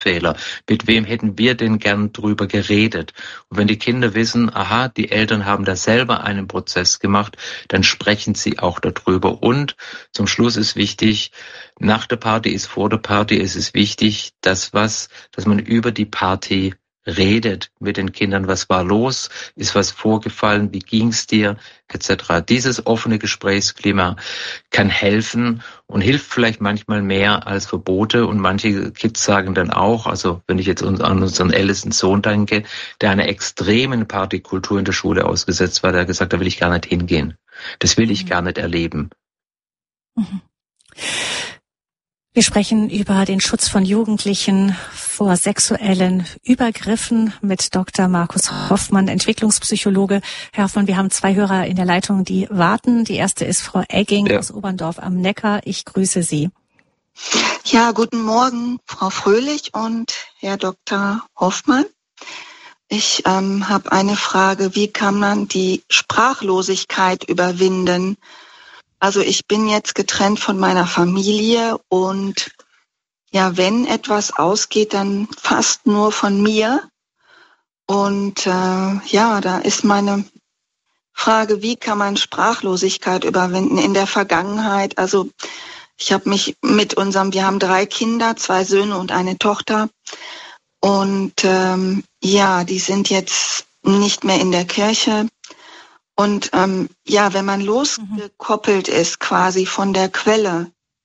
Fehler. Mit wem hätten wir denn gern drüber geredet? Und wenn die Kinder wissen, aha, die Eltern haben da selber einen Prozess gemacht, dann sprechen sie auch darüber. Und zum Schluss ist wichtig, nach der Party ist vor der Party, ist es wichtig, dass man über die Party redet mit den Kindern, was war los, ist was vorgefallen, wie ging's dir, etc. Dieses offene Gesprächsklima kann helfen und hilft vielleicht manchmal mehr als Verbote. Und manche Kids sagen dann auch, also wenn ich jetzt an unseren ältesten Sohn denke, der einer extremen Partykultur in der Schule ausgesetzt war, der hat gesagt, da will ich gar nicht hingehen. Das will ich gar nicht erleben. Mhm. Wir sprechen über den Schutz von Jugendlichen vor sexuellen Übergriffen mit Dr. Markus Hoffmann, Entwicklungspsychologe. Herr Hoffmann, wir haben 2 Hörer in der Leitung, die warten. Die erste ist Frau Egging aus Oberndorf am Neckar. Ich grüße Sie. Ja, guten Morgen, Frau Fröhlich und Herr Dr. Hoffmann. Ich habe eine Frage. Wie kann man die Sprachlosigkeit überwinden? Also ich bin jetzt getrennt von meiner Familie und ja, wenn etwas ausgeht, dann fast nur von mir. Und da ist meine Frage, wie kann man Sprachlosigkeit überwinden in der Vergangenheit? Also ich habe mich wir haben 3 Kinder, 2 Söhne und eine Tochter. Und die sind jetzt nicht mehr in der Kirche. Und wenn man losgekoppelt ist quasi von der Quelle,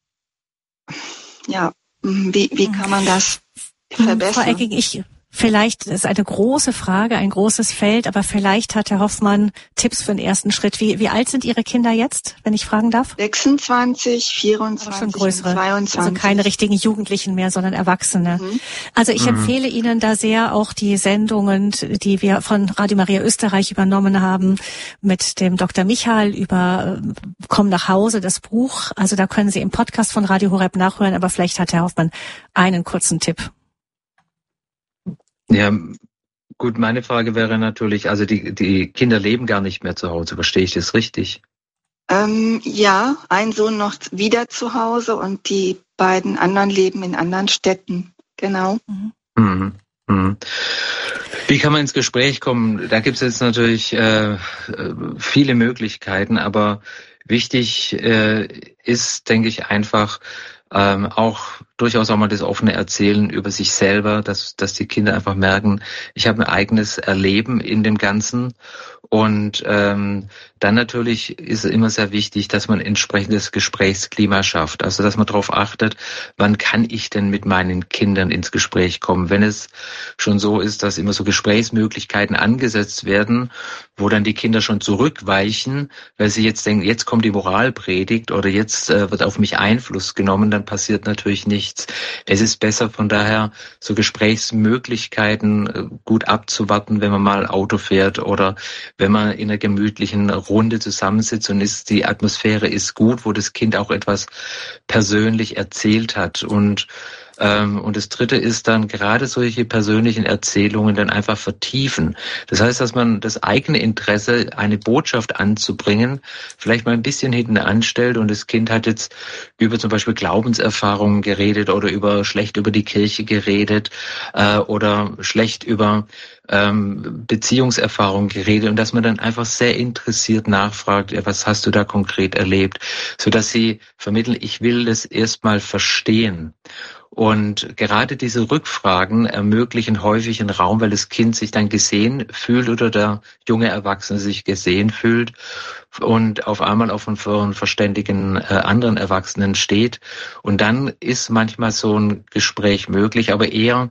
wie kann man das verbessern? Frau Egging, vielleicht ist eine große Frage, ein großes Feld, aber vielleicht hat Herr Hoffmann Tipps für den ersten Schritt. Wie alt sind Ihre Kinder jetzt, wenn ich fragen darf? 26, 24 schon größere, und 22. Also keine richtigen Jugendlichen mehr, sondern Erwachsene. Also ich empfehle Ihnen da sehr auch die Sendungen, die wir von Radio Maria Österreich übernommen haben, mit dem Dr. Michael über Komm nach Hause, das Buch. Also da können Sie im Podcast von Radio Horeb nachhören, aber vielleicht hat Herr Hoffmann einen kurzen Tipp. Ja, gut, meine Frage wäre natürlich, also die Kinder leben gar nicht mehr zu Hause, verstehe ich das richtig? Ein Sohn noch wieder zu Hause und die beiden anderen leben in anderen Städten, genau. Wie kann man ins Gespräch kommen? Da gibt es jetzt natürlich viele Möglichkeiten, aber wichtig ist, denke ich, einfach auch durchaus auch mal das offene Erzählen über sich selber, dass die Kinder einfach merken, ich habe ein eigenes Erleben in dem Ganzen. Und dann natürlich ist es immer sehr wichtig, dass man entsprechendes Gesprächsklima schafft. Also dass man darauf achtet, wann kann ich denn mit meinen Kindern ins Gespräch kommen. Wenn es schon so ist, dass immer so Gesprächsmöglichkeiten angesetzt werden, wo dann die Kinder schon zurückweichen, weil sie jetzt denken, jetzt kommt die Moralpredigt oder jetzt wird auf mich Einfluss genommen, dann passiert natürlich nichts. Es ist besser von daher, so Gesprächsmöglichkeiten gut abzuwarten, wenn man mal Auto fährt oder wenn man in einer gemütlichen Runde zusammensitzt und die Atmosphäre ist gut, wo das Kind auch etwas persönlich erzählt hat. Und das Dritte ist dann gerade solche persönlichen Erzählungen dann einfach vertiefen. Das heißt, dass man das eigene Interesse, eine Botschaft anzubringen, vielleicht mal ein bisschen hinten anstellt und das Kind hat jetzt über zum Beispiel Glaubenserfahrungen geredet oder schlecht über die Kirche geredet oder schlecht über Beziehungserfahrungen geredet und dass man dann einfach sehr interessiert nachfragt, ja, was hast du da konkret erlebt, sodass sie vermitteln, ich will das erstmal verstehen. Und gerade diese Rückfragen ermöglichen häufig einen Raum, weil das Kind sich dann gesehen fühlt oder der junge Erwachsene sich gesehen fühlt und auf einmal auf einen verständigen anderen Erwachsenen steht. Und dann ist manchmal so ein Gespräch möglich, aber eher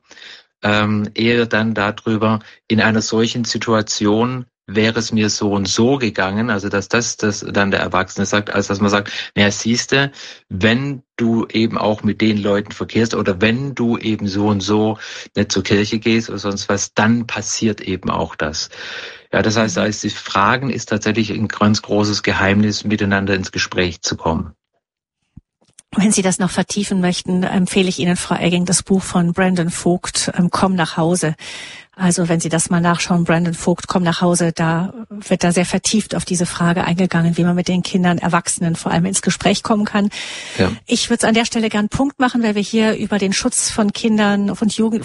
dann darüber, in einer solchen Situation wäre es mir so und so gegangen, also dass das dann der Erwachsene sagt, als dass man sagt, naja, siehste, wenn du eben auch mit den Leuten verkehrst oder wenn du eben so und so nicht zur Kirche gehst oder sonst was, dann passiert eben auch das. Ja, das heißt, als die Fragen ist tatsächlich ein ganz großes Geheimnis, miteinander ins Gespräch zu kommen. Wenn Sie das noch vertiefen möchten, empfehle ich Ihnen, Frau Egging, das Buch von Brandon Vogt, Komm nach Hause. Also wenn Sie das mal nachschauen, Brandon Vogt, Komm nach Hause, da wird da sehr vertieft auf diese Frage eingegangen, wie man mit den Kindern, Erwachsenen vor allem ins Gespräch kommen kann. Ja. Ich würde es an der Stelle gern Punkt machen, weil wir hier über den Schutz von Kindern und